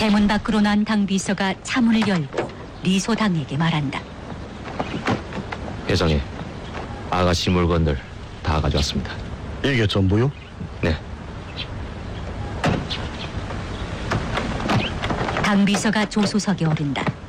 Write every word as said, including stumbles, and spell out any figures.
대문 밖으로 난 당 비서가 차문을 열고 리소당에게 말한다. 회장님, 아가씨 물건들 다 가져왔습니다. 이게 전부요? 네. 당 비서가 조수석에 오른다.